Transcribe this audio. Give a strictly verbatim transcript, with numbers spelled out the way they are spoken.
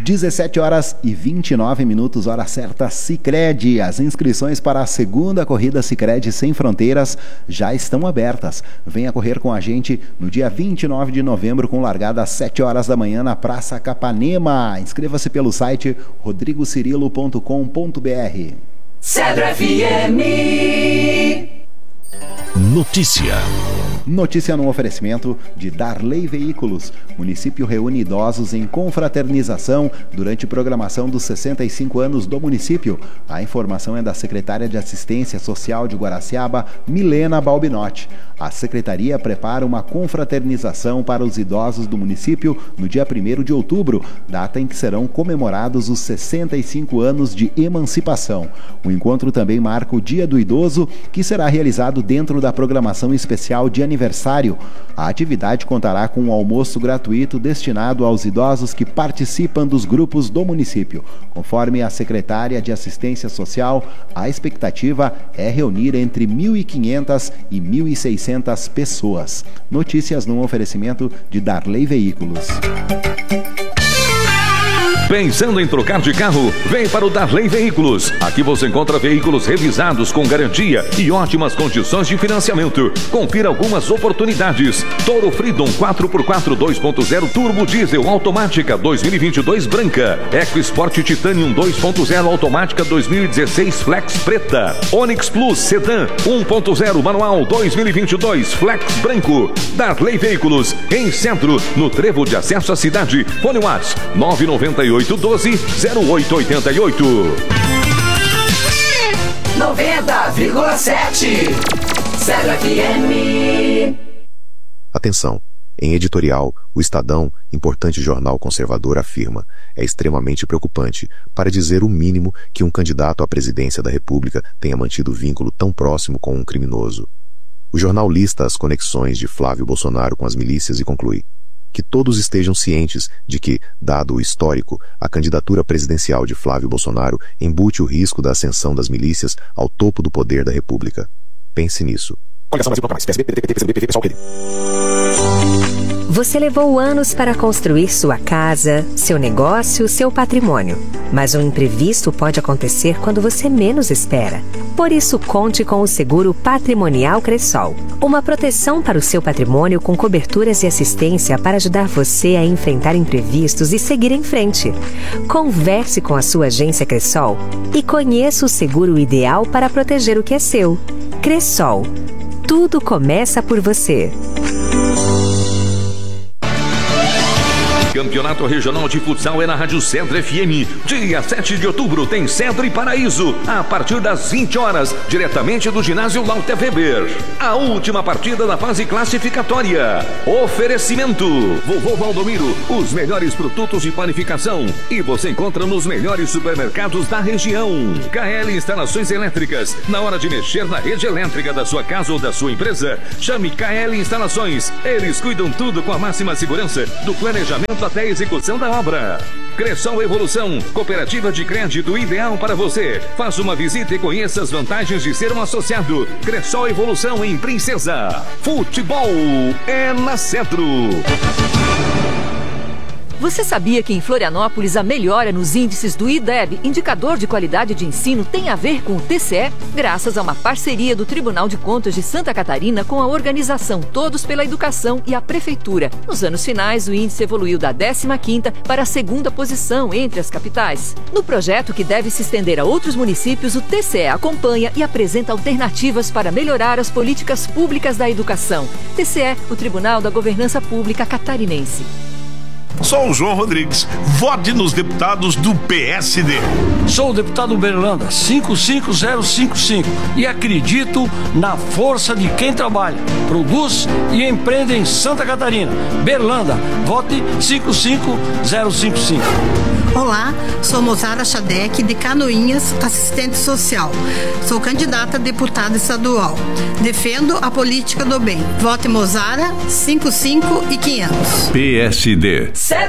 dezessete horas e vinte e nove minutos, hora certa, Sicredi. As inscrições para a segunda corrida Sicredi Sem Fronteiras já estão abertas. Venha correr com a gente no dia vinte e nove de novembro, com largada às sete horas da manhã na Praça Capanema. Inscreva-se pelo site rodrigo cirilo ponto com ponto br. Cedro F M. Notícia. Notícia no oferecimento de Darley Veículos. Município reúne idosos em confraternização durante programação dos sessenta e cinco anos do município. A informação é da secretária de Assistência Social de Guaraciaba, Milena Balbinotti. A secretaria prepara uma confraternização para os idosos do município no dia primeiro de outubro, data em que serão comemorados os sessenta e cinco anos de emancipação. O encontro também marca o Dia do Idoso, que será realizado dentro da programação especial de aniversário. A atividade contará com um almoço gratuito destinado aos idosos que participam dos grupos do município. Conforme a secretária de Assistência Social, a expectativa é reunir entre mil e quinhentas e mil e seiscentas pessoas. Notícias num oferecimento de Darley Veículos. Pensando em trocar de carro? Vem para o Darley Veículos. Aqui você encontra veículos revisados com garantia e ótimas condições de financiamento. Confira algumas oportunidades. Toro Freedom quatro por quatro dois ponto zero Turbo Diesel Automática dois mil e vinte e dois branca. EcoSport Titanium dois ponto zero Automática dois mil e dezesseis Flex preta. Onix Plus Sedan um ponto zero Manual dois mil e vinte e dois Flex branco. Darley Veículos, em Centro, no trevo de acesso à cidade. Fone WhatsApp nove nove oito oito doze zero oito oito oito. noventa vírgula sete Cedro F M. Atenção! Em editorial, o Estadão, importante jornal conservador, afirma: é extremamente preocupante, para dizer o mínimo, que um candidato à presidência da República tenha mantido vínculo tão próximo com um criminoso. O jornal lista as conexões de Flávio Bolsonaro com as milícias e conclui: que todos estejam cientes de que, dado o histórico, a candidatura presidencial de Flávio Bolsonaro embute o risco da ascensão das milícias ao topo do poder da República. Pense nisso. Você levou anos para construir sua casa, seu negócio, seu patrimônio. Mas um imprevisto pode acontecer quando você menos espera. Por isso, conte com o seguro patrimonial Cressol. Uma proteção para o seu patrimônio com coberturas e assistência para ajudar você a enfrentar imprevistos e seguir em frente. Converse com a sua agência Cressol e conheça o seguro ideal para proteger o que é seu. Cressol. Tudo começa por você. Campeonato Regional de Futsal é na Rádio Cedro F M. Dia sete de outubro tem Cedro e Paraíso, a partir das vinte horas, diretamente do ginásio Lauter Weber. A última partida da fase classificatória. Oferecimento: Vovô Valdomiro, os melhores produtos de panificação. E você encontra nos melhores supermercados da região. K L Instalações Elétricas. Na hora de mexer na rede elétrica da sua casa ou da sua empresa, chame K L Instalações. Eles cuidam tudo com a máxima segurança, do planejamento até a execução da obra. Cressol Evolução, cooperativa de crédito ideal para você. Faça uma visita e conheça as vantagens de ser um associado. Cressol Evolução em Princesa. Futebol é na Cedro. Você sabia que em Florianópolis a melhora nos índices do I D E B, Indicador de Qualidade de Ensino, tem a ver com o T C E? Graças a uma parceria do Tribunal de Contas de Santa Catarina com a organização Todos pela Educação e a Prefeitura. Nos anos finais, o índice evoluiu da décima quinta para a segunda posição entre as capitais. No projeto, que deve se estender a outros municípios, o T C E acompanha e apresenta alternativas para melhorar as políticas públicas da educação. T C E, o Tribunal da Governança Pública Catarinense. Sou o João Rodrigues. Vote nos deputados do P S D. Sou o deputado Berlanda, cinco cinco zero cinco cinco, e acredito na força de quem trabalha, produz e empreende em Santa Catarina. Berlanda, vote cinco cinco zero cinco cinco. Olá, sou Mozara Chadec, de Canoinhas, assistente social. Sou candidata a deputada estadual. Defendo a política do bem. Vote Mozara, cinco cinco e quinhentos. P S D.